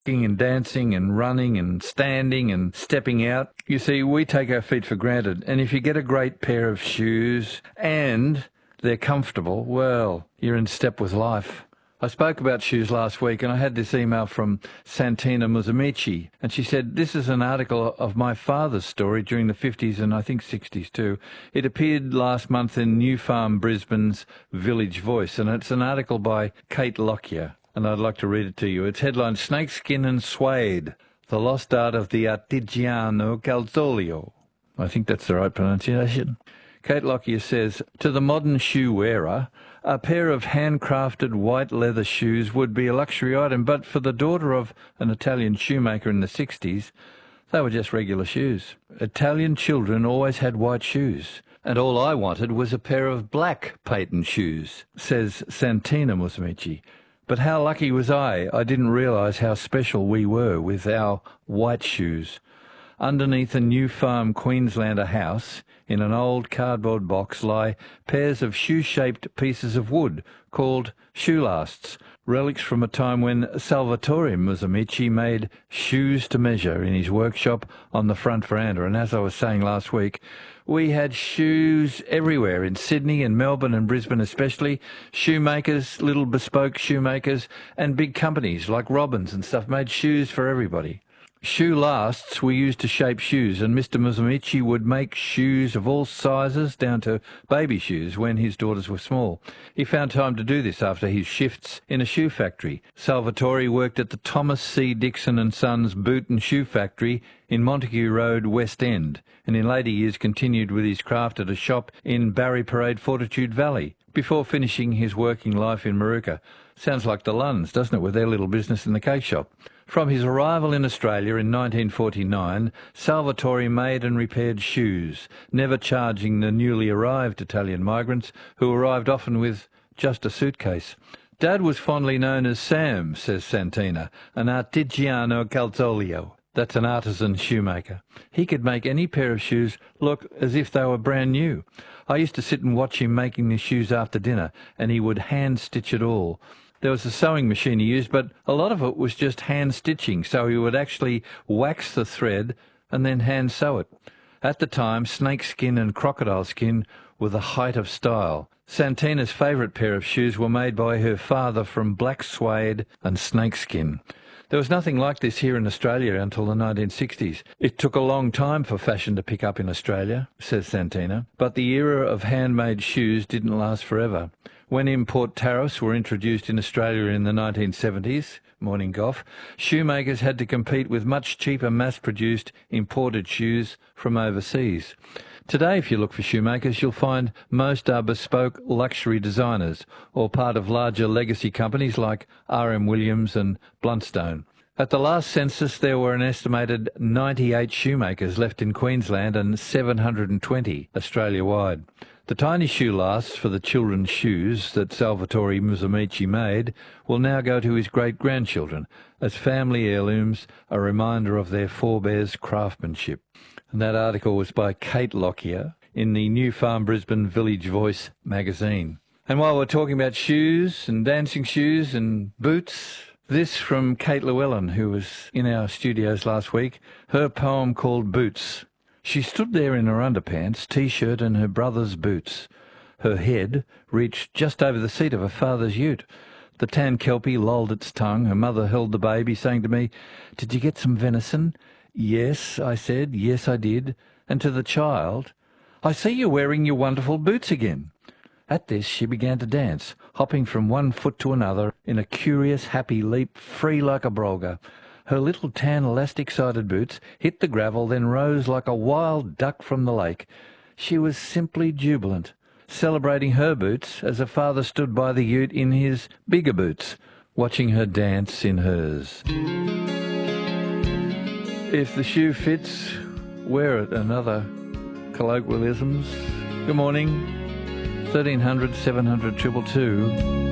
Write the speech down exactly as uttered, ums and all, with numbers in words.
and dancing and running and standing and stepping out. You see, we take our feet for granted, and if you get a great pair of shoes and they're comfortable, well, you're in step with life. I spoke about shoes last week, and I had this email from Santina Musumeci, and she said, this is an article of my father's story during the fifties and I think sixties too. It appeared last month in New Farm Brisbane's Village Voice, and it's an article by Kate Lockyer, and I'd like to read it to you. It's headlined, Snakeskin and Suede, the lost art of the Artigiano Calzolio. I think that's the right pronunciation. Kate Lockyer says, to the modern shoe wearer, a pair of handcrafted white leather shoes would be a luxury item, but for the daughter of an Italian shoemaker in the sixties, they were just regular shoes. Italian children always had white shoes, and all I wanted was a pair of black patent shoes, says Santina Musumeci. But how lucky was I? I didn't realise how special we were with our white shoes. Underneath a New Farm Queenslander house, in an old cardboard box, lie pairs of shoe-shaped pieces of wood called shoe lasts, relics from a time when Salvatore Musumeci made shoes to measure in his workshop on the front veranda. And as I was saying last week, we had shoes everywhere in Sydney and Melbourne and Brisbane especially. Shoemakers, little bespoke shoemakers, and big companies like Robbins and stuff made shoes for everybody. Shoe lasts were used to shape shoes, and Mister Musumeci would make shoes of all sizes down to baby shoes when his daughters were small. He found time to do this after his shifts in a shoe factory. Salvatore worked at the Thomas C. Dixon and Sons Boot and Shoe Factory in Montague Road, West End, and in later years continued with his craft at a shop in Barry Parade, Fortitude Valley, before finishing his working life in Moorooka. Sounds like the Lunns, doesn't it, with their little business in the cake shop. From his arrival in Australia in nineteen forty-nine, Salvatore made and repaired shoes, never charging the newly arrived Italian migrants, who arrived often with just a suitcase. Dad was fondly known as Sam, says Santina, an artigiano calzolio. That's an artisan shoemaker. He could make any pair of shoes look as if they were brand new. I used to sit and watch him making the shoes after dinner, and he would hand-stitch it all. There was a sewing machine he used, but a lot of it was just hand-stitching, so he would actually wax the thread and then hand-sew it. At the time, snakeskin and crocodile skin were the height of style. Santina's favourite pair of shoes were made by her father from black suede and snakeskin. There was nothing like this here in Australia until the nineteen sixties. It took a long time for fashion to pick up in Australia, says Santina, but the era of handmade shoes didn't last forever. When import tariffs were introduced in Australia in the nineteen seventies, morning Goff, shoemakers had to compete with much cheaper mass-produced imported shoes from overseas. Today, if you look for shoemakers, you'll find most are bespoke luxury designers or part of larger legacy companies like R M Williams and Bluntstone. At the last census, there were an estimated ninety-eight shoemakers left in Queensland and seven hundred twenty Australia-wide. The tiny shoe lasts for the children's shoes that Salvatore Musumeci made will now go to his great-grandchildren as family heirlooms, a reminder of their forebears' craftsmanship. And that article was by Kate Lockyer in the New Farm Brisbane Village Voice magazine. And while we're talking about shoes and dancing shoes and boots, this from Kate Llewellyn, who was in our studios last week, her poem called Boots. She stood there in her underpants, T-shirt and her brother's boots. Her head reached just over the seat of her father's ute. The tan kelpie lolled its tongue. Her mother held the baby, saying to me, "Did you get some venison?" "Yes," I said. "Yes, I did." And to the child, "I see you're wearing your wonderful boots again." At this she began to dance, hopping from one foot to another in a curious, happy leap, free like a brolga. Her little tan elastic-sided boots hit the gravel, then rose like a wild duck from the lake. She was simply jubilant, celebrating her boots as her father stood by the ute in his bigger boots, watching her dance in hers. If the shoe fits, wear it. Another colloquialisms. Good morning. thirteen hundred, seven hundred, two two two.